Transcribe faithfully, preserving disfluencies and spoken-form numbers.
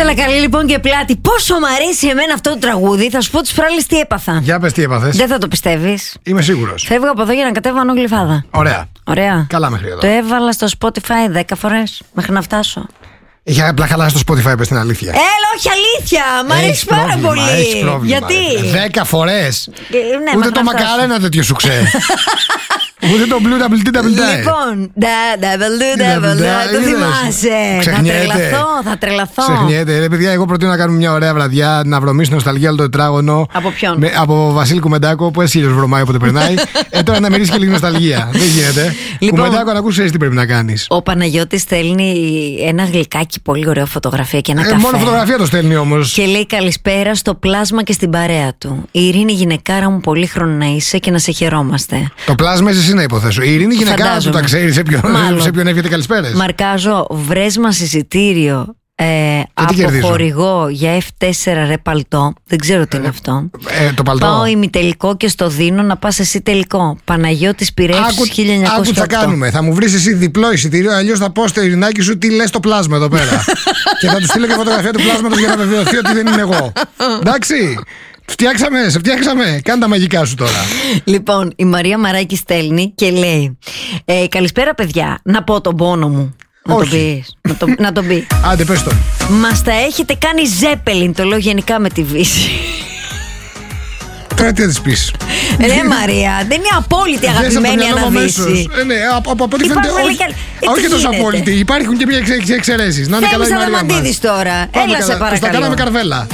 Ήθελα καλή λοιπόν και πλάτη. Πόσο μ' αρέσει εμένα αυτό το τραγούδι. Θα σου πω τις προάλλες τι έπαθα. Για πες τι έπαθες. Δεν θα το πιστεύεις. Είμαι σίγουρος. Φεύγω από εδώ για να κατέβω Άνω Γλυφάδα. Ωραία. Ωραία. Καλά μέχρι εδώ. Το έβαλα στο Spotify δέκα φορές μέχρι να φτάσω. Είχε απλά χαλάσει στο Spotify, πες την αλήθεια. Έλα, όχι αλήθεια. Μ' αρέσει πάρα πολύ. Έχεις πρόβλημα. Γιατί? Δέκα φορές. Ε, ναι, Ούτε το Μακαρένα τέτοιο σου ξέρει. Ούτε το Blue Double T Double D. Λοιπόν, double double το θυμάσαι. Θα τρελαθώ, θα τρελαθώ. Ξεχνιέται. Ρε παιδιά, εγώ προτείνω να κάνουμε μια ωραία βραδιά, να βρωμίσει νοσταλγία όλο το τετράγωνο. Από ποιον? Με, από Βασίλη Κουμεντάκο, που έτσι ήλιος βρωμάει όποτε περνάει. ε, τώρα να μυρίσει και λίγη νοσταλγία. Δεν γίνεται. Λοιπόν, Κουμεντάκο, να ακούσεις τι πρέπει να κάνεις. Ο Παναγιώτης στέλνει ένα γλυκάκι, πολύ ωραία φωτογραφία και ένα ε, καφέ. Μόνο φωτογραφία το στέλνει όμως. Και λέει καλησπέρα στο πλάσμα και στην παρέα του. Η Ειρήνη, γυναικάρα μου, πολύχρονη να είσαι και να σε χαιρόμαστε. Το πλάσμα εσύ να υποθέσω. Η Ειρήνη γυναικάρα του τα ξέρει σε ποιον, σε ποιον έβγαινε καλησπέρες. Μαρκάζω, βρες μας εισιτήριο ε, από κερδίζω? χορηγό για εφ τέσσερα ρε παλτό. Δεν ξέρω τι είναι αυτό. Ε, το παλτό. Πάω ημιτελικό και στο δίνω να πας εσύ τελικό. Παναγιώτης Πυραίους χίλια εννιακόσια οκτώ. Άκου τι θα κάνουμε. Θα μου βρεις εσύ διπλό εισιτήριο, αλλιώς θα πω στο Ειρηνάκι σου τι λες στο πλάσμα εδώ πέρα. Και θα του στείλω και φωτογραφία του πλάσματος για να βεβαιωθεί ότι δεν είμαι εγώ. Εντάξει. Φτιάξαμε, σε φτιάξαμε. Κάνε τα μαγικά σου τώρα. Λοιπόν, η Μαρία Μαράκη στέλνει και λέει ε, καλησπέρα παιδιά, να πω τον πόνο μου. Να Όχι. τον πεις, να, το, να τον πει. Άντε πες τον. Μας τα έχετε κάνει ζέπελιν, το λέω γενικά με τη Βύση. Τώρα τι θα της πεις. Ρε Μαρία, δεν είναι απόλυτη αγαπημένη αναβίση. Ε, ναι, από, από ό,τι φαίνεται όχι, ε, όχι τόσο απόλυτη. Υπάρχουν και μια εξαιρέσεις. Να είναι καλά η Μαρία Μαρία μας. τώρα. Έλα σε παρακαλώ. Τα κάναμε καρβέλα.